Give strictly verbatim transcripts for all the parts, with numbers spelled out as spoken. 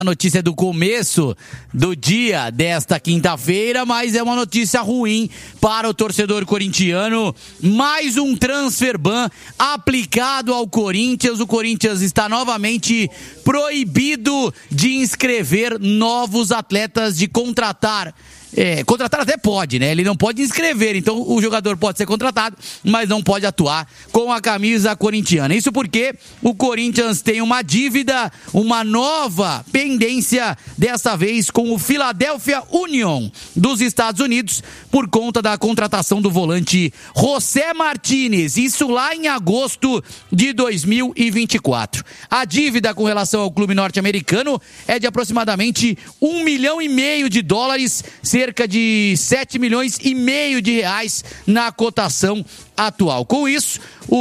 A notícia do começo do dia desta quinta-feira, mas é uma notícia ruim para o torcedor corintiano. Mais um transfer ban aplicado ao Corinthians. O Corinthians está novamente proibido de inscrever novos atletas, de contratar. É, contratar até pode, né? Ele não pode inscrever, então o jogador pode ser contratado, mas não pode atuar com a camisa corintiana. Isso porque o Corinthians tem uma dívida, uma nova pendência, dessa vez com o Philadelphia Union dos Estados Unidos, por conta da contratação do volante José Martínez, isso lá em agosto de dois mil e vinte e quatro. A dívida com relação ao clube norte-americano é de aproximadamente um milhão e meio de dólares, cerca de sete milhões e meio de reais na cotação atual. Com isso,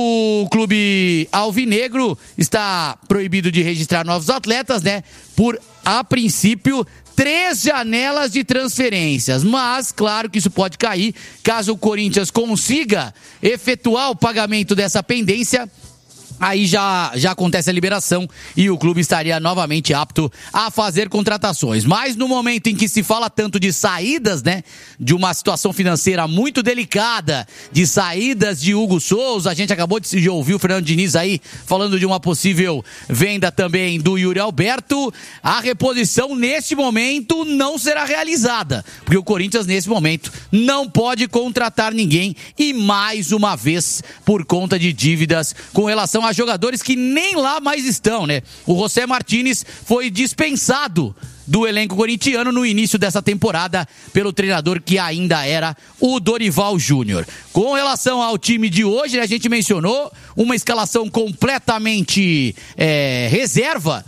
o clube alvinegro está proibido de registrar novos atletas, né? Por, a princípio, três janelas de transferências, mas claro que isso pode cair caso o Corinthians consiga efetuar o pagamento dessa pendência. Aí já, já acontece a liberação e o clube estaria novamente apto a fazer contratações. Mas no momento em que se fala tanto de saídas, né, de uma situação financeira muito delicada, de saídas de Hugo Souza, a gente acabou de ouvir o Fernando Diniz aí falando de uma possível venda também do Yuri Alberto, a reposição neste momento não será realizada, porque o Corinthians nesse momento não pode contratar ninguém e mais uma vez por conta de dívidas com relação a jogadores que nem lá mais estão, né? O José Martínez foi dispensado do elenco corintiano no início dessa temporada pelo treinador que ainda era o Dorival Júnior. Com relação ao time de hoje, a gente mencionou uma escalação completamente é, reserva.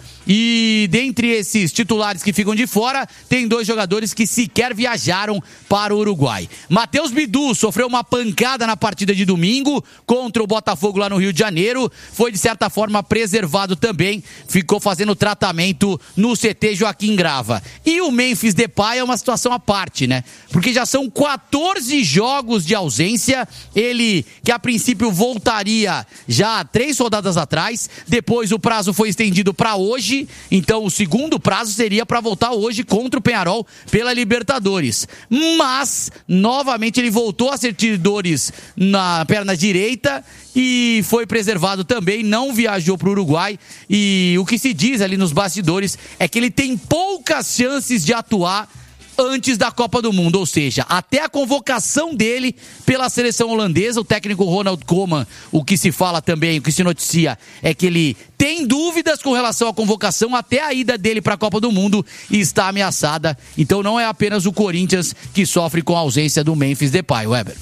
E dentre esses titulares que ficam de fora, tem dois jogadores que sequer viajaram para o Uruguai. Matheus Bidu sofreu uma pancada na partida de domingo contra o Botafogo lá no Rio de Janeiro. Foi de certa forma preservado também. Ficou fazendo tratamento no C T Joaquim Grava. E o Memphis Depay é uma situação à parte, né? Porque já são quatorze jogos de ausência. Ele que a princípio voltaria já três rodadas atrás. Depois o prazo foi estendido para hoje. Então o segundo prazo seria para voltar hoje contra o Peñarol pela Libertadores. Mas, novamente, ele voltou a sentir dores na perna direita e foi preservado também, não viajou para o Uruguai. E o que se diz ali nos bastidores é que ele tem poucas chances de atuar antes da Copa do Mundo, ou seja, até a convocação dele pela seleção holandesa. O técnico Ronald Koeman, o que se fala também, o que se noticia é que ele tem dúvidas com relação à convocação, até a ida dele para a Copa do Mundo e está ameaçada. Então não é apenas o Corinthians que sofre com a ausência do Memphis Depay, Weber.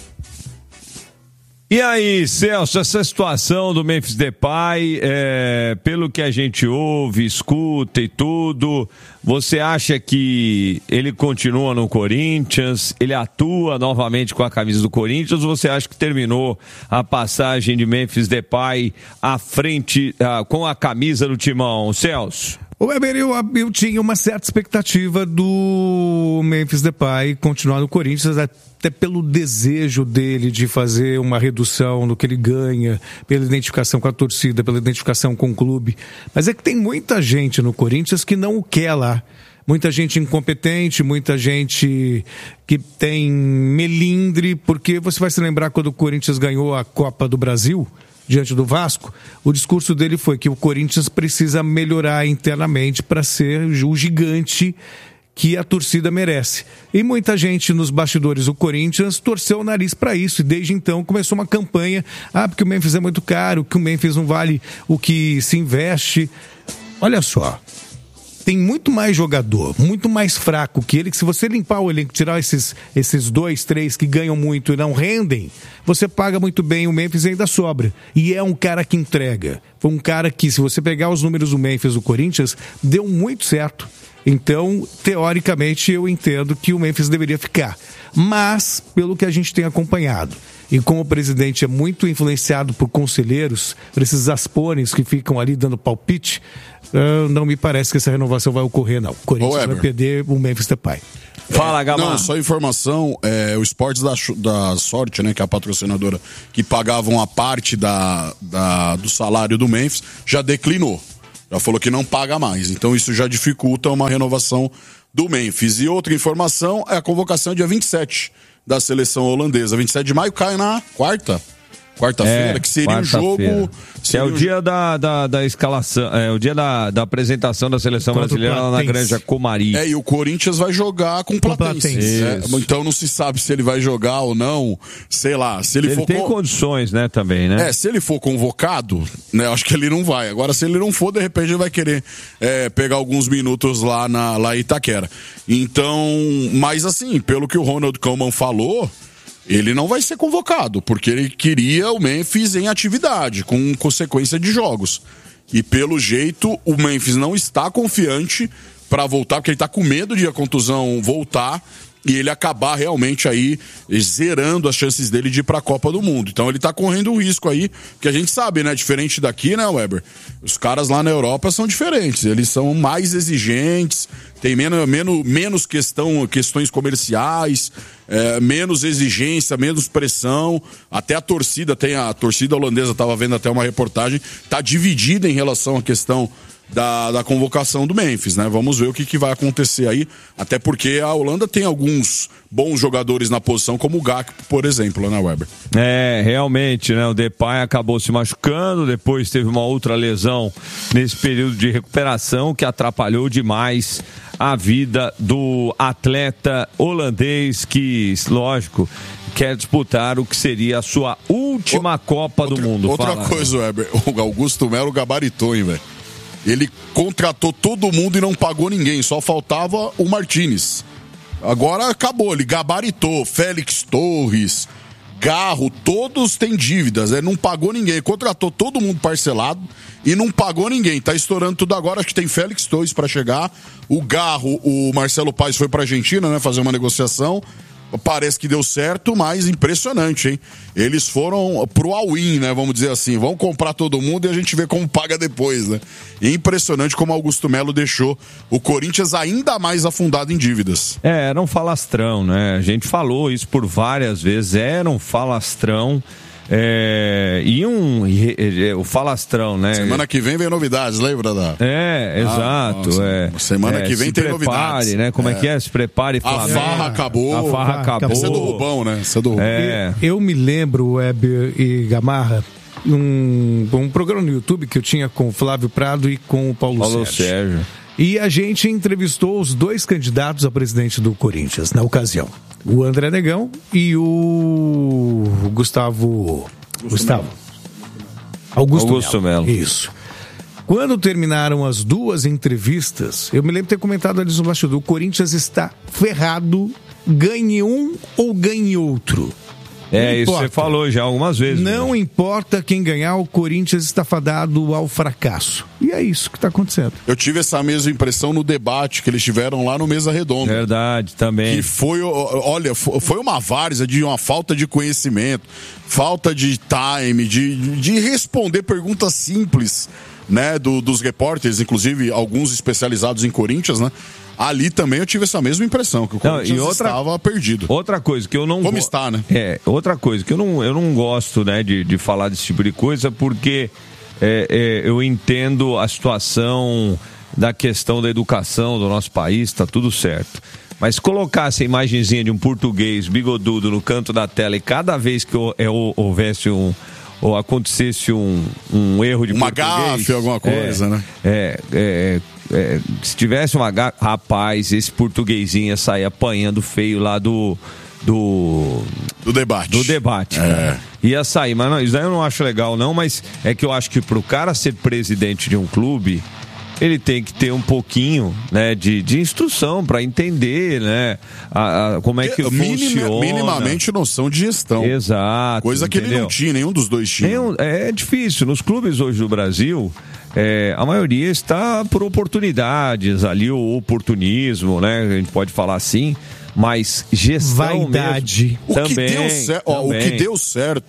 E aí, Celso, essa situação do Memphis Depay, é, pelo que a gente ouve, escuta e tudo, você acha que ele continua no Corinthians, ele atua novamente com a camisa do Corinthians, ou você acha que terminou a passagem de Memphis Depay à frente, ah, com a camisa do Timão, Celso? O Weber, eu, eu tinha uma certa expectativa do Memphis Depay continuar no Corinthians, até pelo desejo dele de fazer uma redução no que ele ganha, pela identificação com a torcida, pela identificação com o clube. Mas é que tem muita gente no Corinthians que não o quer lá. Muita gente incompetente, muita gente que tem melindre, porque você vai se lembrar quando o Corinthians ganhou a Copa do Brasil diante do Vasco, o discurso dele foi que o Corinthians precisa melhorar internamente para ser o gigante que a torcida merece. E muita gente nos bastidores do Corinthians torceu o nariz para isso, e desde então começou uma campanha, ah, porque o Memphis é muito caro, que o Memphis não vale o que se investe. Olha só, tem muito mais jogador, muito mais fraco que ele, que se você limpar o elenco, tirar esses, esses dois, três que ganham muito e não rendem, você paga muito bem, o Memphis ainda sobra. E é um cara que entrega. Foi um cara que, se você pegar os números do Memphis do Corinthians, deu muito certo. Então, teoricamente, eu entendo que o Memphis deveria ficar. Mas, pelo que a gente tem acompanhado, e como o presidente é muito influenciado por conselheiros, por esses aspones que ficam ali dando palpite, uh, não me parece que essa renovação vai ocorrer, não. O Corinthians vai perder o Memphis Depay. Fala, Gamar. Não, só informação, é, o Esportes da, da Sorte, né, que é a patrocinadora que pagavam a parte da, da, do salário do Memphis, já declinou. Já falou que não paga mais. Então isso já dificulta uma renovação do Memphis. E outra informação é a convocação dia vinte e sete da seleção holandesa. vinte e sete de maio cai na quarta. Quarta-feira, é, que seria um jogo... Seria é o dia da, da, da escalação, é o dia da, da apresentação da seleção Contra brasileira lá na Granja Comari. É, e o Corinthians vai jogar com o Platense. É, então não se sabe se ele vai jogar ou não, sei lá. Se ele, ele for tem con... condições, né, também, né? É, se ele for convocado, né, acho que ele não vai. Agora, se ele não for, de repente ele vai querer é, pegar alguns minutos lá, na, lá em Itaquera. Então, mas assim, pelo que o Ronald Koeman falou... Ele não vai ser convocado, porque ele queria o Memphis em atividade, com consequência de jogos. E pelo jeito, o Memphis não está confiante para voltar, porque ele está com medo de a contusão voltar e ele acabar realmente aí zerando as chances dele de ir para a Copa do Mundo. Então ele está correndo um risco aí, que a gente sabe, né? Diferente daqui, né, Weber? Os caras lá na Europa são diferentes, eles são mais exigentes, tem menos, menos, menos questão, questões comerciais, é, menos exigência, menos pressão. Até a torcida, tem a torcida holandesa, estava vendo até uma reportagem, está dividida em relação à questão Da, da convocação do Memphis, né? Vamos ver o que, que vai acontecer aí, até porque a Holanda tem alguns bons jogadores na posição, como o Gakpo, por exemplo, né, Weber? É, realmente, né? O Depay acabou se machucando, depois teve uma outra lesão nesse período de recuperação que atrapalhou demais a vida do atleta holandês que, lógico, quer disputar o que seria a sua última o, Copa outra, do Mundo. Outra Fala, coisa, né? Weber, o Augusto Melo gabaritou, hein, velho? Ele contratou todo mundo e não pagou ninguém, só faltava o Martínez. Agora acabou, ele gabaritou. Félix Torres, Garro, todos têm dívidas, né? Não pagou ninguém, contratou todo mundo parcelado e não pagou ninguém. Tá estourando tudo agora, acho que tem Félix Torres para chegar. O Garro, o Marcelo Paes foi pra Argentina, né, fazer uma negociação. Parece que deu certo, mas impressionante, hein? Eles foram pro all-in, né? Vamos dizer assim. Vão comprar todo mundo e a gente vê como paga depois, né? E impressionante como Augusto Melo deixou o Corinthians ainda mais afundado em dívidas. É, era um falastrão, né? A gente falou isso por várias vezes. Era um falastrão. É, e um e, e, o falastrão, né? Semana que vem vem novidades, lembra da? É, exato. Ah, é. Semana é, que vem tem prepare, novidades, né? Como é. é que é? Se prepare. A farra acabou. A farra acabou. Esse é do Rubão, né? Esse é do Rubão. É. Eu, eu me lembro, Weber e Gamarra, um, um programa no YouTube que eu tinha com o Flávio Prado e com o Paulo, Paulo Sérgio. Sérgio. E a gente entrevistou os dois candidatos a presidente do Corinthians na ocasião. O André Negão e o Gustavo... Gustavo. Augusto, Augusto Melo. Melo. Isso. Quando terminaram as duas entrevistas, eu me lembro de ter comentado ali no bastidor, o Corinthians está ferrado, ganhe um ou ganhe outro. É, isso você falou já algumas vezes. Não né? importa quem ganhar, o Corinthians está fadado ao fracasso. E é isso que está acontecendo. Eu tive essa mesma impressão no debate que eles tiveram lá no Mesa Redonda. Verdade, também. Que foi, olha, foi uma várzea de uma falta de conhecimento, falta de time, de, de responder perguntas simples, né, do, dos repórteres, inclusive alguns especializados em Corinthians, né? Ali também eu tive essa mesma impressão, que o Corinthians não, e outra, estava perdido. Outra coisa que eu não... Como go... está, né? É, outra coisa que eu não, eu não gosto, né, de, de falar desse tipo de coisa, porque é, é, eu entendo a situação da questão da educação do nosso país, tá tudo certo. Mas colocar essa imagenzinha de um português bigodudo no canto da tela e cada vez que é, houvesse um... ou acontecesse um, um erro de uma português... Uma gafe, alguma coisa, é, né? É, é, é, se tivesse uma gafe... Rapaz, esse portuguesinho ia sair apanhando feio lá do... Do, do debate. Do debate. É. Ia sair, mas não, isso daí eu não acho legal, não, mas é que eu acho que pro cara ser presidente de um clube... ele tem que ter um pouquinho, né, de, de instrução para entender, né, a, a, como é que Minima, funciona. Minimamente noção de gestão. Exato. Coisa que entendeu? Ele não tinha, nenhum dos dois tinha. Um, é difícil. Nos clubes hoje do Brasil, é, a maioria está por oportunidades, ali o oportunismo, né, a gente pode falar assim, mas gestão vaidade. Mesmo, o, também, que deu cer- ó, o que deu certo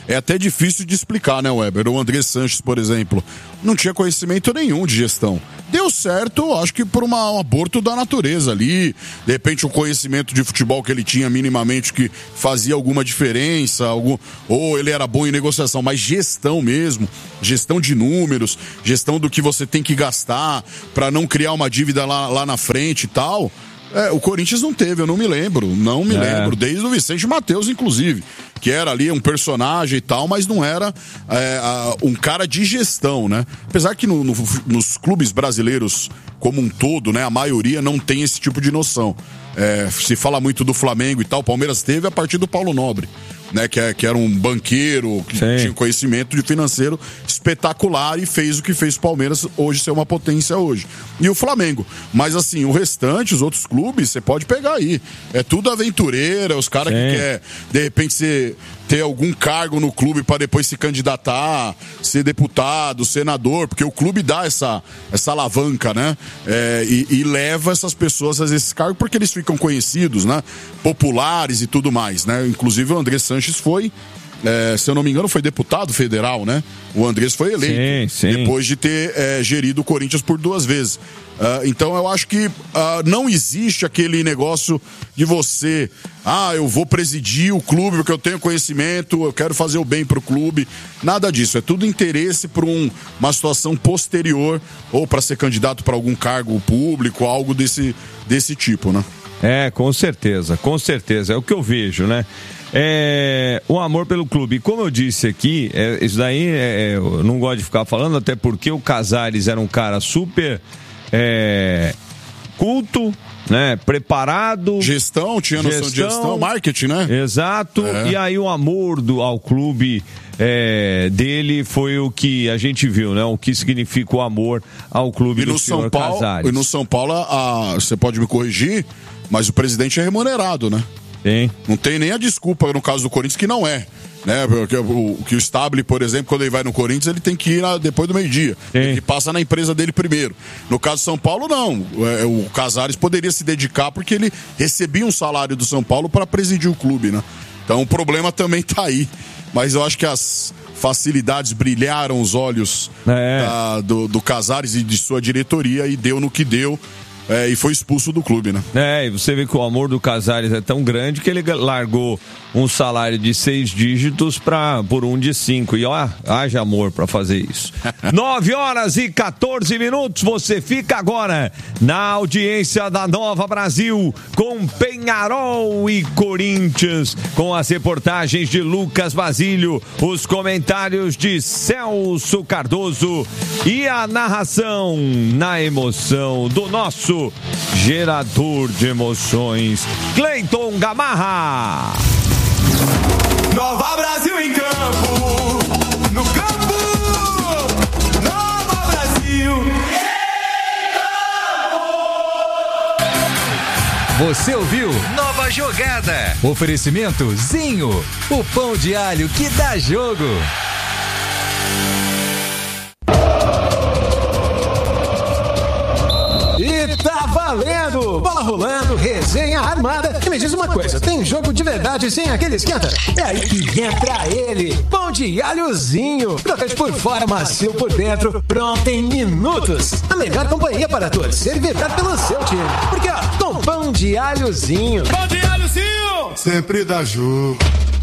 é até difícil de explicar, né, Weber? O André Sanches, por exemplo, não tinha conhecimento nenhum de gestão. Deu certo, acho que por uma, um aborto da natureza ali. De repente, o conhecimento de futebol que ele tinha minimamente que fazia alguma diferença, algum, ou ele era bom em negociação, mas gestão mesmo, gestão de números, gestão do que você tem que gastar para não criar uma dívida lá, lá na frente e tal. É, o Corinthians não teve, eu não me lembro, não me é. lembro, desde o Vicente Matheus, inclusive, que era ali um personagem e tal, mas não era é, a, um cara de gestão, né? Apesar que no, no, nos clubes brasileiros como um todo, né, a maioria não tem esse tipo de noção. É, se fala muito do Flamengo e tal, o Palmeiras teve a partir do Paulo Nobre, né, que, é, que era um banqueiro, que Sim. tinha conhecimento de financeiro espetacular e fez o que fez o Palmeiras hoje ser uma potência hoje. E o Flamengo. Mas assim, o restante, os outros clubes, você pode pegar aí. É tudo aventureira, os caras que querem, de repente, ser, ter algum cargo no clube para depois se candidatar, ser deputado, senador, porque o clube dá essa, essa alavanca, né? É, e, e leva essas pessoas a esses cargos porque eles ficam conhecidos, né? Populares e tudo mais, né? Inclusive o André Sanches foi, é, se eu não me engano, foi deputado federal, né? O Andrés foi eleito sim, sim. depois de ter é, gerido o Corinthians por duas vezes. Uh, então eu acho que uh, não existe aquele negócio de você, ah, eu vou presidir o clube porque eu tenho conhecimento, eu quero fazer o bem pro clube. Nada disso, é tudo interesse para um, uma situação posterior ou para ser candidato para algum cargo público, algo desse, desse tipo, né? É, com certeza, com certeza, é o que eu vejo, né? É, o amor pelo clube. Como eu disse aqui, é, isso daí é, eu não gosto de ficar falando, até porque o Casares era um cara super é, culto, né? Preparado. Gestão, tinha noção gestão, de gestão, marketing, né? Exato. É. E aí o amor do, ao clube é, dele foi o que a gente viu, né? O que significa o amor ao clube e do no senhor São Paulo, Casares. E no São Paulo, a, você pode me corrigir, mas o presidente é remunerado, né? Sim. Não tem nem a desculpa no caso do Corinthians que não é, né? Porque o, que o Stabile, por exemplo, quando ele vai no Corinthians, ele tem que ir na, depois do meio-dia. Ele passa na empresa dele primeiro. No caso do São Paulo, não. É, o Casares poderia se dedicar porque ele recebia um salário do São Paulo para presidir o clube, né? Então o problema também tá aí. Mas eu acho que as facilidades brilharam os olhos é. da, do, do Casares e de sua diretoria e deu no que deu. É, e foi expulso do clube, né? É, e você vê que o amor do Casares é tão grande que ele largou um salário de seis dígitos pra, por um de cinco. E ó, haja amor pra fazer isso. nove horas e quatorze minutos, você fica agora na audiência da Nova Brasil com Peñarol e Corinthians, com as reportagens de Lucas Basílio, os comentários de Celso Cardoso e a narração na emoção do nosso gerador de emoções, Cleiton Gamarra. Nova Brasil em campo, no campo, Nova Brasil em campo. Você ouviu Nova Jogada. Oferecimento Zinho, o pão de alho que dá jogo. E tá valendo! Bola rolando, resenha armada. E me diz uma coisa, tem jogo de verdade sem aquele esquenta? É aí que entra ele, pão de alhozinho. Crocante por fora, macio por dentro, pronto em minutos. A melhor companhia para torcer e vibrar pelo seu time. Porque ó, com pão de alhozinho. Pão de alhozinho! Sempre dá jogo.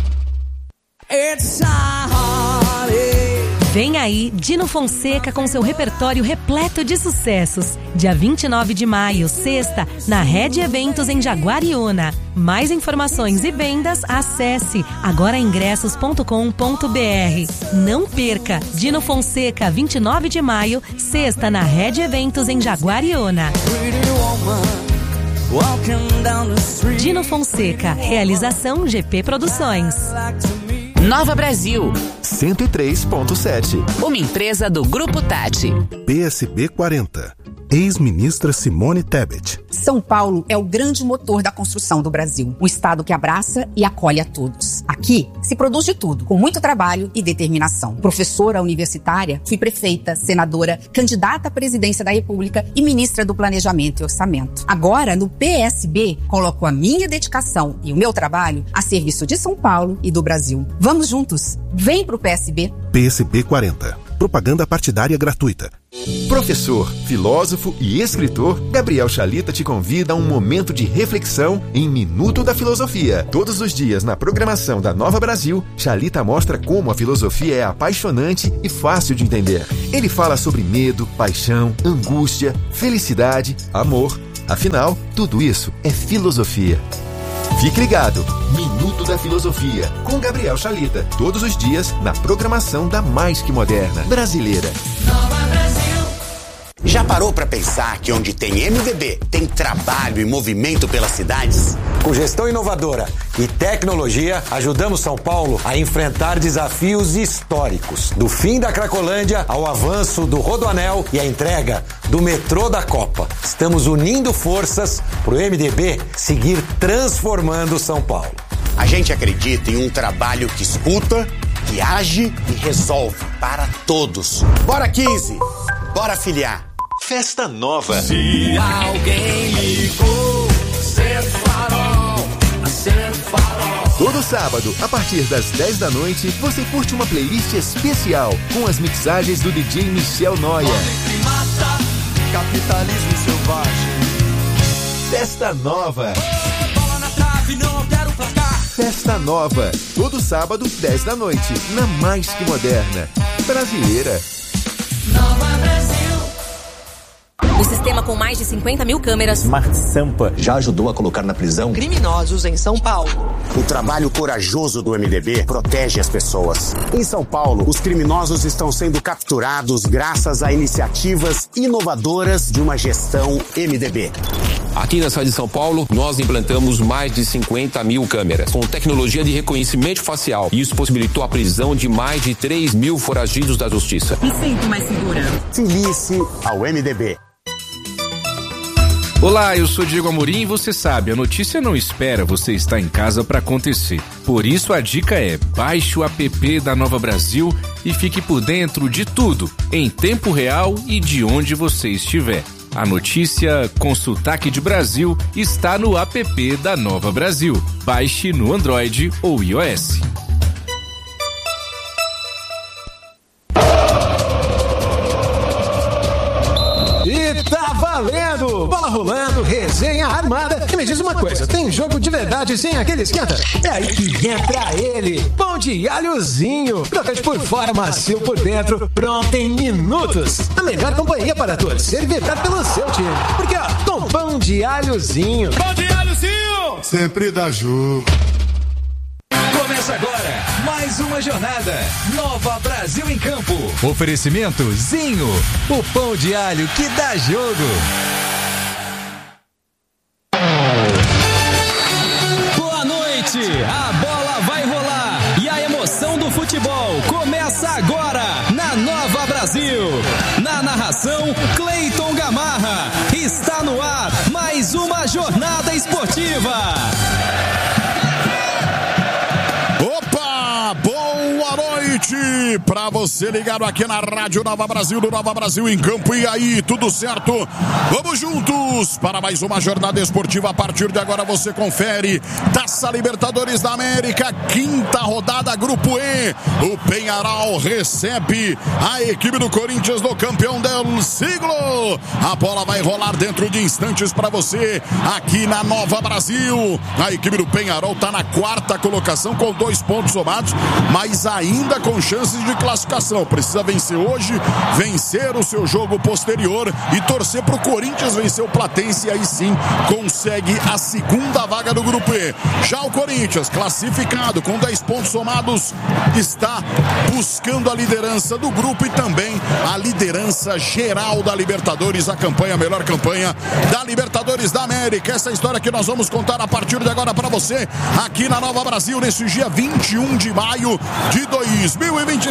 It's a holiday. Vem aí Dino Fonseca com seu repertório repleto de sucessos. Dia vinte e nove de maio, sexta, na Rede Eventos em Jaguariúna. Mais informações e vendas, acesse agora ingressos ponto com ponto b r. Não perca! Dino Fonseca, vinte e nove de maio, sexta, na Rede Eventos em Jaguariúna. Dino Fonseca, realização G P Produções. Nova Brasil cento e três ponto sete. Uma empresa do Grupo Tati. P S B quarenta. Ex-ministra Simone Tebet. São Paulo é o grande motor da construção do Brasil. Um estado que abraça e acolhe a todos. Aqui se produz de tudo, com muito trabalho e determinação. Professora universitária, fui prefeita, senadora, candidata à presidência da República e ministra do Planejamento e Orçamento. Agora, no P S B, coloco a minha dedicação e o meu trabalho a serviço de São Paulo e do Brasil. Vamos juntos. Vem pro P S B. P S B quarenta. Propaganda partidária gratuita. Professor, filósofo e escritor, Gabriel Chalita te convida a um momento de reflexão em Minuto da Filosofia. Todos os dias na programação da Nova Brasil, Chalita mostra como a filosofia é apaixonante e fácil de entender. Ele fala sobre medo, paixão, angústia, felicidade, amor. Afinal, tudo isso é filosofia. Fique ligado, Minuto da Filosofia, com Gabriel Chalita, todos os dias na programação da mais que moderna brasileira. Já parou para pensar que onde tem M D B, tem trabalho e movimento pelas cidades? Com gestão inovadora e tecnologia, ajudamos São Paulo a enfrentar desafios históricos. Do fim da Cracolândia ao avanço do Rodoanel e a entrega do metrô da Copa. Estamos unindo forças para o M D B seguir transformando São Paulo. A gente acredita em um trabalho que escuta, que age e resolve para todos. Bora quinze! Bora filiar! Festa Nova. Se alguém ligou, acende o farol, acende o farol. Todo sábado, a partir das dez da noite, você curte uma playlist especial com as mixagens do D J Michel Noia. Mata, capitalismo selvagem. Festa Nova. Oh, bola na trave, não altera o placar. Festa Nova. Todo sábado, dez da noite, na mais que moderna brasileira. Nova Brasil. O sistema com mais de cinquenta mil câmeras. Smart Sampa já ajudou a colocar na prisão criminosos em São Paulo. O trabalho corajoso do M D B protege as pessoas. Em São Paulo, os criminosos estão sendo capturados graças a iniciativas inovadoras de uma gestão M D B. Aqui na cidade de São Paulo, nós implantamos mais de cinquenta mil câmeras, com tecnologia de reconhecimento facial. Isso possibilitou a prisão de mais de três mil foragidos da justiça. Me sinto mais segura. Filie-se ao M D B. Olá, eu sou Diego Amorim e você sabe, a notícia não espera você estar em casa para acontecer. Por isso a dica é, baixe o app da Nova Brasil e fique por dentro de tudo, em tempo real e de onde você estiver. A notícia com sotaque de Brasil está no app da Nova Brasil. Baixe no Android ou iOS. E tá valendo! Bola rolando, resenha armada. E me diz uma coisa, tem jogo de verdade sem aquele esquenta? É aí que entra ele, pão de alhozinho. Crocante por fora, macio por dentro, pronto em minutos. A melhor companhia para torcer e vibrar pelo seu time. Porque ó, com pão de alhozinho. Pão de alhozinho! Sempre dá jogo. Começa agora mais uma jornada Nova Brasil em Campo. Oferecimento Zinho, o pão de alho que dá jogo. Boa noite, a bola vai rolar e a emoção do futebol começa agora na Nova Brasil. Na narração, Cleiton Gamarra. Está no ar mais uma jornada esportiva. Opa, boa noite pra você ligado aqui na Rádio Nova Brasil, do Nova Brasil em Campo. E aí, tudo certo? Vamos juntos para mais uma jornada esportiva. A partir de agora você confere Taça Libertadores da América, quinta rodada, Grupo E. O Peñarol recebe a equipe do Corinthians, do campeão del siglo. A bola vai rolar dentro de instantes para você aqui na Nova Brasil. A equipe do Peñarol tá na quarta colocação com dois pontos somados, mas ainda com chances de classificação. Precisa vencer hoje, vencer o seu jogo posterior e torcer pro Corinthians vencer o Platense, e aí sim consegue a segunda vaga do Grupo E. Já o Corinthians, classificado com dez pontos somados, está buscando a liderança do grupo e também a liderança geral da Libertadores, a campanha, a melhor campanha da Libertadores da América. Essa história que nós vamos contar a partir de agora para você aqui na Nova Brasil, nesse dia vinte e um de maio de dois mil e vinte e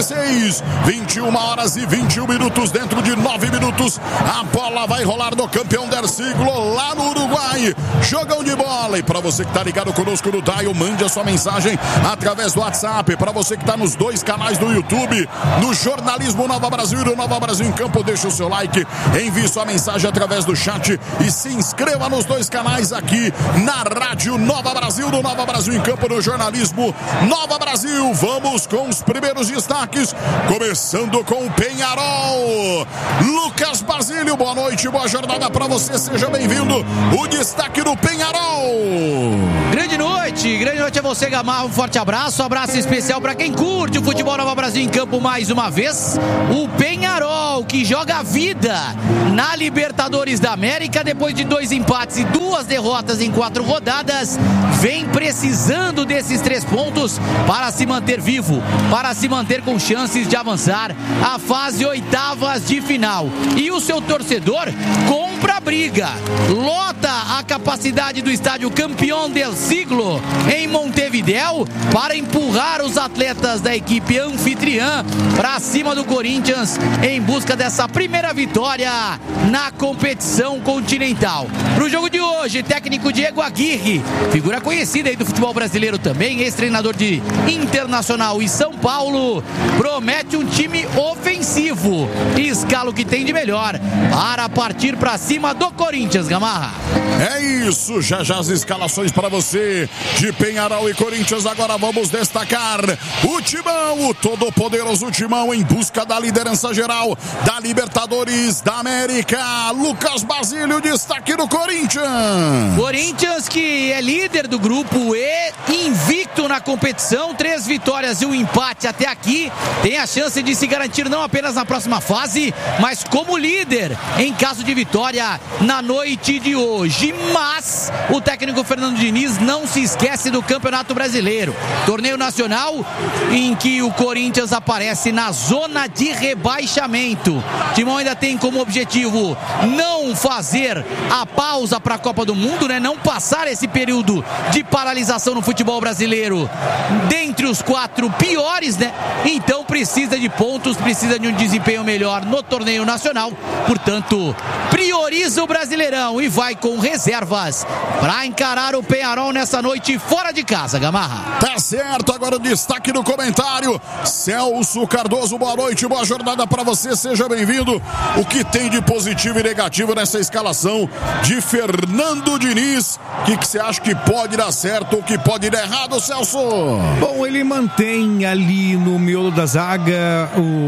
e seis, vinte e uma horas e vinte e um minutos, dentro de nove minutos, a bola vai rolar no campeão del siglo lá no Uruguai. Jogão de bola. E para você que tá ligado conosco no Dial, mande a sua mensagem através do WhatsApp. Para você que tá nos dois canais do YouTube, no Jornalismo Nova Brasil e no Nova Brasil em Campo, deixa o seu like, envie sua mensagem através do chat e se inscreva nos dois canais aqui na Rádio Nova Brasil, no Nova Brasil em Campo, no Jornalismo Nova Brasil. Vamos com os primeiros destaques, começando com o Peñarol. Lucas Basílio, boa noite, boa jornada para você, seja bem-vindo. O destaque do Peñarol. Grande noite, grande noite a você, Gamarra, um forte abraço, um abraço especial para quem curte o futebol Nova Brasil em Campo mais uma vez. O Peñarol, que joga a vida na Libertadores da América, depois de dois empates e duas derrotas em quatro rodadas, vem precisando desses três pontos para se manter vivo, para se manter com chances de avançar à fase oitavas de final. E o seu torcedor compra a briga, lota a capacidade do estádio Campeão del Siglo em Montevidéu para empurrar os atletas da equipe anfitriã para cima do Corinthians em busca dessa primeira vitória na competição continental. Para o jogo de hoje, técnico Diego Aguirre, figura conhecida aí do futebol brasileiro também, ex-treinador de Internacional e São Paulo, promete um time ofensivo e escala o que tem de melhor para partir para cima do Corinthians, Gamarra. É isso, já já as escalações para você de Peñarol e Corinthians. Agora vamos destacar o Timão, o todo-poderoso Timão em busca da liderança geral da Libertadores da América. Lucas Basílio, destaque do Corinthians. Corinthians, que é líder do grupo E, invicto na competição, três vitórias e um empate até aqui, tem a chance de se garantir não apenas na próxima fase, mas como líder em caso de vitória na noite de hoje. Mas o técnico Fernando Diniz não se esquece do Campeonato Brasileiro, torneio nacional em que o Corinthians aparece na zona de rebaixamento. Timão ainda tem como objetivo não fazer a pausa para a Copa do Mundo, né? Não passar esse período de paralisação no futebol brasileiro dentre os quatro piores, né? Então precisa de pontos, precisa de um desempenho melhor no torneio nacional, portanto prioriza o Brasileirão e vai com reservas para encarar o Peñarol nessa noite fora de casa, Gamarra. Tá certo, agora o destaque no comentário, Celso Cardoso, boa noite, boa jornada para você, seja bem-vindo. O que tem de positivo e negativo nessa escalação de Fernando Diniz? O que você acha que pode dar certo ou que pode dar errado, Celso? Bom, ele mantém ali no miolo da zaga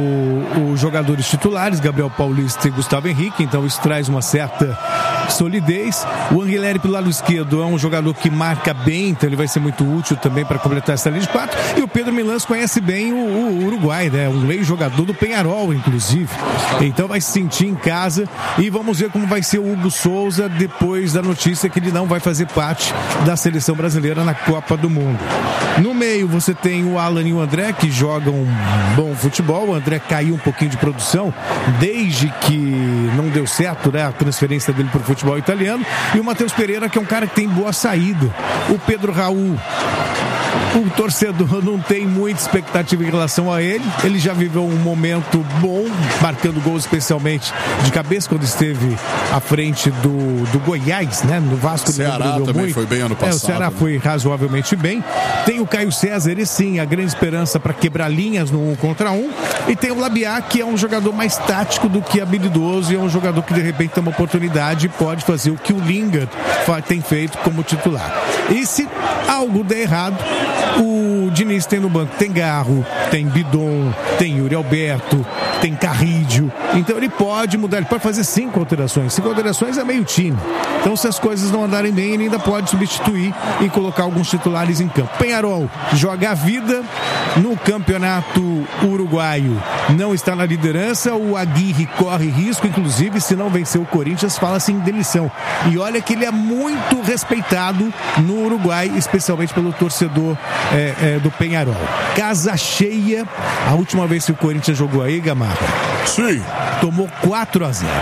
os jogadores titulares, Gabriel Paulista e Gustavo Henrique, então isso traz uma certa solidez. O Anguilera pelo lado esquerdo é um jogador que marca bem, então ele vai ser muito útil também para completar essa linha de quatro. E o Pedro Milans conhece bem o, o Uruguai, né? Um ex-jogador do Peñarol, inclusive. Então vai se sentir em casa e vamos ver como vai ser o Hugo Souza depois da notícia que ele não vai fazer parte da seleção brasileira na Copa do Mundo. No meio você tem o Alan e o André, que jogam bom futebol. O André caiu um pouquinho de produção desde que não deu certo, né, a transferência dele para o futebol italiano. E o Matheus Pereira, que é um cara que tem boa saída. O Pedro Raul, o torcedor não tem muita expectativa em relação a ele. Ele já viveu um momento bom, marcando gols especialmente de cabeça quando esteve à frente do, do Goiás, né? No Vasco. O Ceará também muito. foi bem ano passado. É, o Ceará né? foi razoavelmente bem. Tem o Caio César, ele sim, a grande esperança para quebrar linhas no um contra um. E tem o Labiá, que é um jogador mais tático do que habilidoso e é um jogador que de repente tem uma oportunidade e pode fazer o que o Lingard tem feito como titular. E se algo der errado, o Diniz tem no banco, tem Garro, tem Bidon, tem Yuri Alberto, tem Carrídio. Então ele pode mudar, ele pode fazer cinco alterações. Cinco alterações é meio time. Então se as coisas não andarem bem, ele ainda pode substituir e colocar alguns titulares em campo. Peñarol joga a vida no campeonato uruguaio. Não está na liderança, o Aguirre corre risco, inclusive se não vencer o Corinthians, fala-se em demissão. E olha que ele é muito respeitado no Uruguai, especialmente pelo torcedor é, é, do Peñarol. Casa cheia, a última vez que o Corinthians jogou aí, Gamarra, sim, tomou quatro a zero.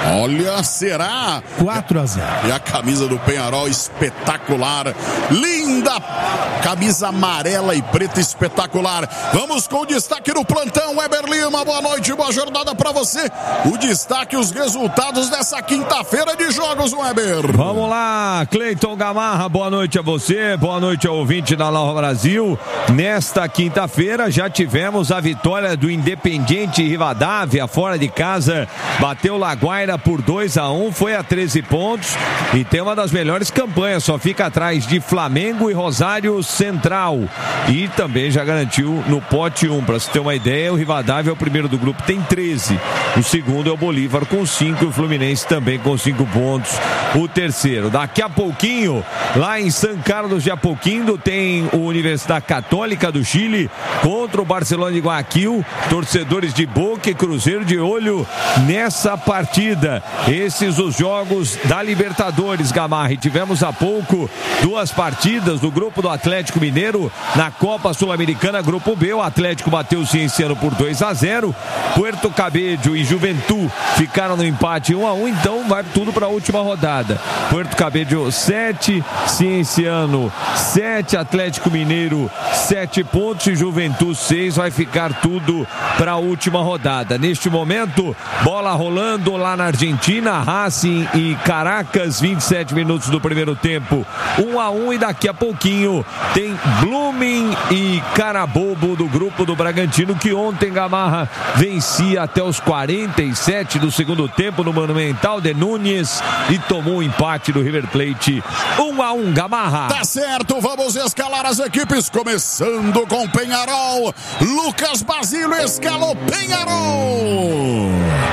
Olha, será? quatro a zero. E a camisa do Penharol espetacular. Linda! Camisa amarela e preta espetacular. Vamos com o destaque no plantão. Weber Lima, boa noite, boa jornada pra você. O destaque, os resultados dessa quinta-feira de jogos, Weber. Vamos lá, Cleiton Gamarra, boa noite a você, boa noite ao ouvinte da Nova Brasil. Nesta quinta-feira já tivemos a vitória do Independiente Rivadavia fora de casa, bateu Laguaira por dois a um, foi a treze pontos e tem uma das melhores campanhas, só fica atrás de Flamengo e Rosário Central, e também já garantiu no pote um. Para você ter uma ideia, o Rivadavia é o primeiro do grupo, tem treze, o segundo é o Bolívar com cinco e o Fluminense também com cinco pontos, o terceiro. Daqui a pouquinho, lá em São Carlos de Apoquindo, tem o Universidade Católica do Chile contra o Barcelona de Guayaquil. Torcedores de Boca e Cruzeiro de olho nessa partida. Esses os jogos da Libertadores, Gamarra. E tivemos há pouco duas partidas do grupo do Atlético Mineiro na Copa Sul-Americana, grupo B. O Atlético bateu o Cienciano por dois a zero. Puerto Cabello e Juventud ficaram no empate um a um, então vai tudo para a última rodada. Puerto Cabello sete, Cienciano sete, Atlético Mineiro sete pontos e Juventud seis, vai ficar tudo para a última rodada. Neste momento, bola rolando lá na Argentina, Racing e Caracas, vinte e sete minutos do primeiro tempo, um a um, e daqui a pouquinho tem Blooming e Carabobo do grupo do Bragantino, que ontem, Gamarra, vencia até os quarenta e sete do segundo tempo no Monumental de Núñez e tomou um empate do River Plate, um a um, Gamarra. Tá certo, vamos escalar as equipes, começando com Penharol. Lucas Basílio escalou Penharol.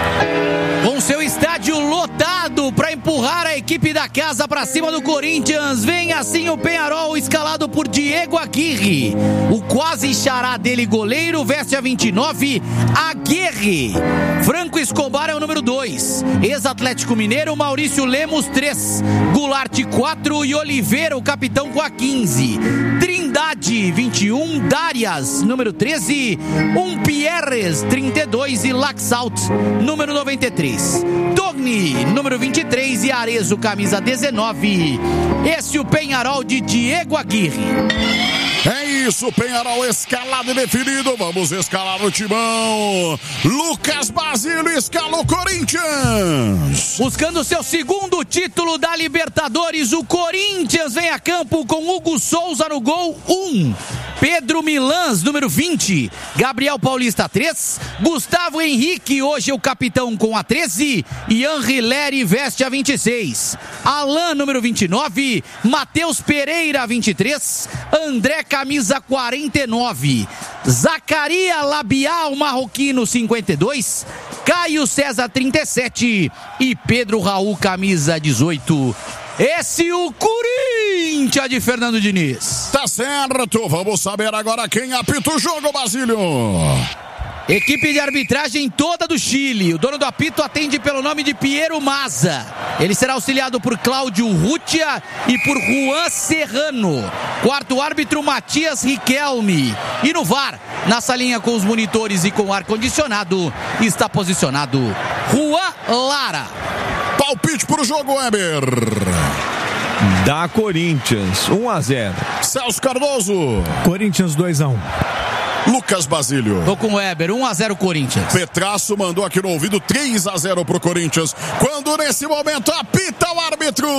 Com seu estádio lotado para empurrar a equipe da casa para cima do Corinthians, vem assim o Penharol, escalado por Diego Aguirre. O quase xará dele, goleiro, veste a vinte e nove, Aguirre. Franco Escobar é o número dois. Ex-Atlético Mineiro, Maurício Lemos, três. Goulart, quatro. E Oliveira, o capitão, com a quinze. Trindade, vinte e um. Darias, número treze. Um Pierres, trinta e dois. E Laxalt, número noventa e três. Togni, número vinte e três. E Arezzo, camisa dezenove. Esse é o Penharol de Diego Aguirre. É isso, Penharol escalado e definido. Vamos escalar o timão. Lucas Basílio escalou Corinthians. Buscando seu segundo título da Libertadores, o Corinthians vem a campo com Hugo Souza no gol, um. Pedro Milans, número vinte. Gabriel Paulista, três. Gustavo Henrique, hoje é o capitão, com a treze. E Henri Leri veste a vinte e seis. Alain, número vinte e nove. Matheus Pereira, vinte e três. André, camisa quarenta e nove. Zacaria Labial, marroquino, cinquenta e dois. Caio César, trinta e sete. E Pedro Raul, camisa dezoito. Esse o Corinthians de Fernando Diniz. Tá certo, vamos saber agora quem apita o jogo, Basílio. Equipe de arbitragem toda do Chile. O dono do apito atende pelo nome de Piero Maza. Ele será auxiliado por Cláudio Rutia e por Juan Serrano. Quarto árbitro, Matias Riquelme. E no V A R, na salinha com os monitores e com ar-condicionado, está posicionado Juan Lara. Palpite pro jogo, Weber. Da Corinthians, um a zero. Celso Cardoso. Corinthians, dois a um. Lucas Basílio. Tô com o Weber, um a zero Corinthians. Petraço mandou aqui no ouvido três a zero pro Corinthians. Quando nesse momento apita o árbitro.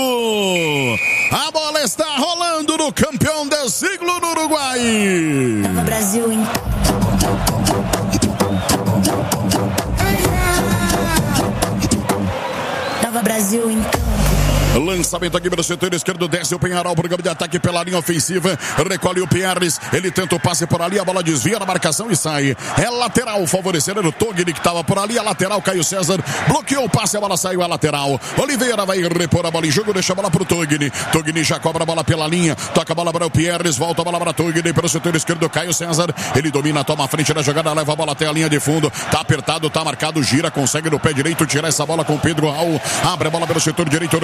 A bola está rolando no campeão do siglo no Uruguai. Nova Brasil, hein? Nova Brasil, então. Lançamento aqui pelo setor esquerdo, desce o Penharol, programa de ataque pela linha ofensiva, recolhe o Pierres, ele tenta o passe por ali, a bola desvia na marcação e sai. É lateral, favorecendo o Togni que estava por ali, a lateral, Caio César, bloqueou o passe, a bola saiu, a lateral. Oliveira vai repor a bola em jogo, deixa a bola pro Togni. Togni já cobra a bola pela linha, toca a bola para o Pierres, volta a bola para o Togni pelo setor esquerdo, Caio César, ele domina, toma a frente da jogada, leva a bola até a linha de fundo, tá apertado, tá marcado, gira, consegue no pé direito tirar essa bola com o Pedro Raul, abre a bola pelo setor direito do gramado,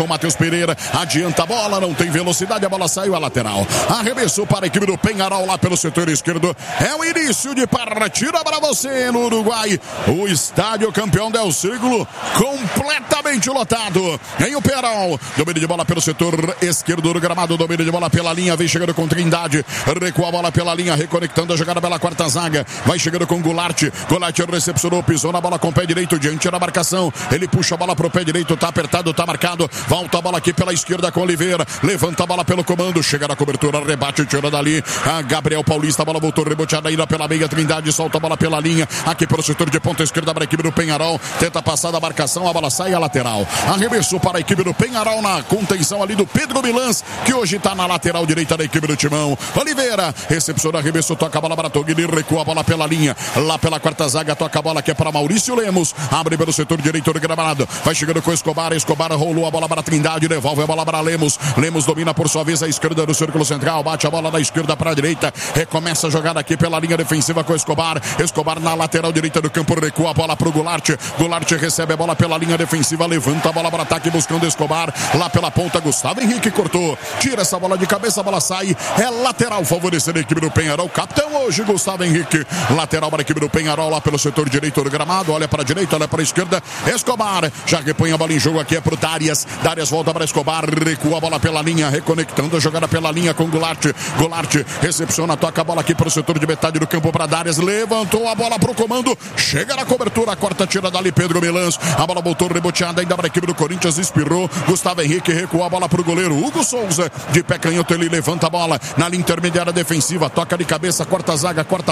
com o Matheus Pereira, adianta a bola, não tem velocidade, a bola saiu a lateral. Arremessou para a equipe do Penharol lá pelo setor esquerdo. É o início de partida para você no Uruguai. O estádio Campeão Del Siglo completamente lotado. Em o Penharol, domínio de bola pelo setor esquerdo do gramado, domínio de bola pela linha, vem chegando com Trindade, recua a bola pela linha, reconectando a jogada pela quarta zaga, vai chegando com Goulart, Goulart recepcionou, pisou na bola com o pé direito, diante da marcação, ele puxa a bola pro pé direito, tá apertado, tá marcado, volta a bola aqui pela esquerda com Oliveira, levanta a bola pelo comando, chega na cobertura, rebate, tira dali, a Gabriel Paulista, a bola voltou reboteada ainda pela meia, Trindade solta a bola pela linha, aqui pelo setor de ponta esquerda para a equipe do Penharol, tenta passar da marcação, a bola sai a lateral, arremessou para a equipe do Penharol na contenção ali do Pedro Milans, que hoje tá na lateral direita da equipe do Timão, Oliveira, recepciona, arremessou, toca a bola para Togni, recua a bola pela linha, lá pela quarta zaga, toca a bola que é para Maurício Lemos, abre pelo setor direito do gramado, vai chegando com Escobar, Escobar rolou a bola para Trindade, devolve a bola para Lemos, Lemos domina por sua vez a esquerda do círculo central, bate a bola da esquerda para a direita, recomeça a jogada aqui pela linha defensiva com Escobar, Escobar na lateral direita do campo, recua a bola para o Goulart, Goulart recebe a bola pela linha defensiva, levanta a bola para ataque buscando Escobar, lá pela ponta Gustavo Henrique cortou, tira essa bola de cabeça, a bola sai, é lateral favorecendo a equipe do Penharol, capitão hoje Gustavo Henrique, lateral para a equipe do Penharol lá pelo setor direito do gramado, olha para a direita, olha para a esquerda, Escobar, já repõe a bola em jogo aqui, é pro Darias, Darias volta para Escobar, recua a bola pela linha, reconectando a jogada pela linha com Goulart, Goulart recepciona, toca a bola aqui para o setor de metade do campo para Darias, levantou a bola pro comando, chega na cobertura, corta, tira dali Pedro Milans, a bola voltou reboteada ainda para a equipe do Corinthians, espirrou, Gustavo Henrique recua a bola pro goleiro Hugo Souza, de pé canhoto ele levanta a bola na linha intermediária defensiva, toca de cabeça, corta a zaga, corta